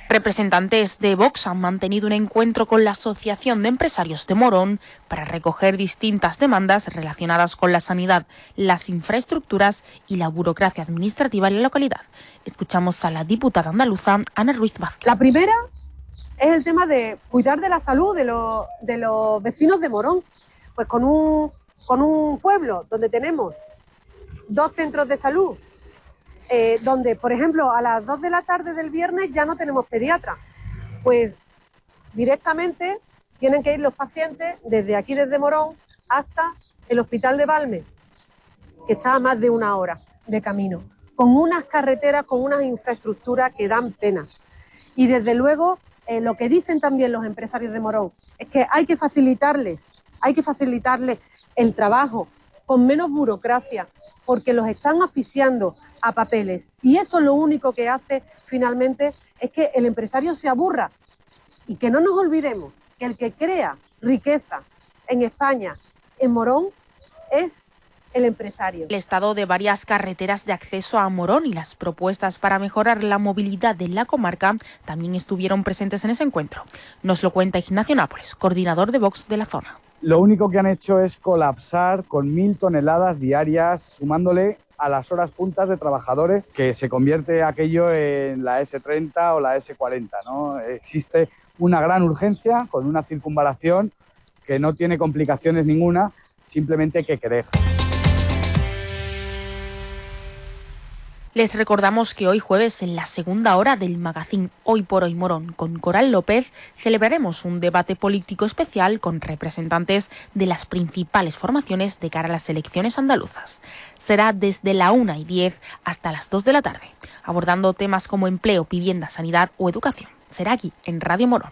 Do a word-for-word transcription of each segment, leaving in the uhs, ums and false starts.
Representantes de Vox han mantenido un encuentro con la Asociación de Empresarios de Morón para recoger distintas demandas relacionadas con la sanidad, las infraestructuras y la burocracia administrativa en la localidad. Escuchamos a la diputada andaluza Ana Ruiz Vázquez. La primera es el tema de cuidar de la salud de los, de los vecinos de Morón. Pues con un, con un pueblo donde tenemos dos centros de salud, Eh, donde, por ejemplo, a las dos de la tarde del viernes ya no tenemos pediatra, pues directamente tienen que ir los pacientes desde aquí, desde Morón, hasta el Hospital de Valme, que está a más de una hora de camino, con unas carreteras, con unas infraestructuras que dan pena. Y desde luego, eh, lo que dicen también los empresarios de Morón es que hay que facilitarles, hay que facilitarles el trabajo con menos burocracia, porque los están asfixiando a papeles. Y eso lo único que hace finalmente es que el empresario se aburra. Y que no nos olvidemos que el que crea riqueza en España, en Morón, es el empresario. El estado de varias carreteras de acceso a Morón y las propuestas para mejorar la movilidad de la comarca también estuvieron presentes en ese encuentro. Nos lo cuenta Ignacio Nápoles, coordinador de Vox de la zona. Lo único que han hecho es colapsar con mil toneladas diarias, sumándole a las horas puntas de trabajadores, que se convierte aquello en la ese treinta o la ese cuarenta, ¿no? Existe una gran urgencia con una circunvalación que no tiene complicaciones ninguna, simplemente hay que querer. Les recordamos que hoy jueves, en la segunda hora del magazín Hoy por Hoy Morón con Coral López, celebraremos un debate político especial con representantes de las principales formaciones de cara a las elecciones andaluzas. Será desde la una y diez hasta las dos de la tarde, abordando temas como empleo, vivienda, sanidad o educación. Será aquí, en Radio Morón.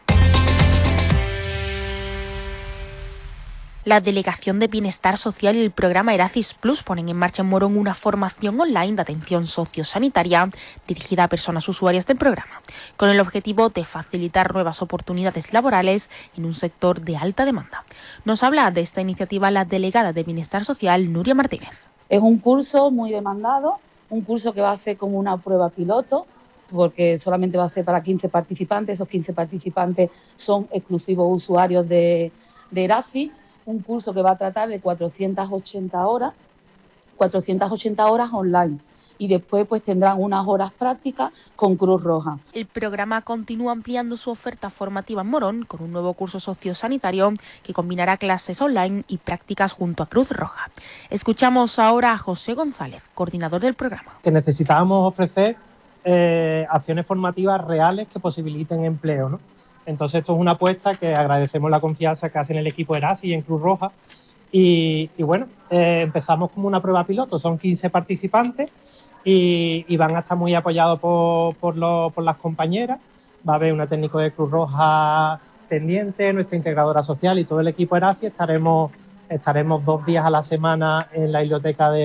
La Delegación de Bienestar Social y el programa Eracis Plus ponen en marcha en Morón una formación online de atención sociosanitaria dirigida a personas usuarias del programa, con el objetivo de facilitar nuevas oportunidades laborales en un sector de alta demanda. Nos habla de esta iniciativa la delegada de Bienestar Social, Nuria Martínez. Es un curso muy demandado, un curso que va a hacer como una prueba piloto, porque solamente va a ser para quince participantes. Esos quince participantes son exclusivos usuarios de, de Eracis. Un curso que va a tratar de cuatrocientas ochenta horas, cuatrocientas ochenta horas online. Y después pues tendrán unas horas prácticas con Cruz Roja. El programa continúa ampliando su oferta formativa en Morón con un nuevo curso sociosanitario que combinará clases online y prácticas junto a Cruz Roja. Escuchamos ahora a José González, coordinador del programa. Que necesitábamos ofrecer eh, acciones formativas reales que posibiliten empleo, ¿no? Entonces esto es una apuesta que agradecemos la confianza que hacen el equipo Eracis y en Cruz Roja. Y, y bueno, eh, empezamos como una prueba piloto, son quince participantes y, y van a estar muy apoyados por, por, lo, por las compañeras. Va a haber una técnico de Cruz Roja pendiente, nuestra integradora social y todo el equipo Eracis. Estaremos, estaremos dos días a la semana en la biblioteca de